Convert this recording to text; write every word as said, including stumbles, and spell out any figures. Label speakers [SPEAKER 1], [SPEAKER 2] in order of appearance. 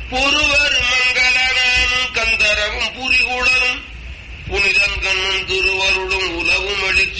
[SPEAKER 1] பொறுவர் மங்களனானும் கந்தரவும் புரிகுடலும் புனிதன் கண்ணும் திருவருளும் உலவும் வெளிச்ச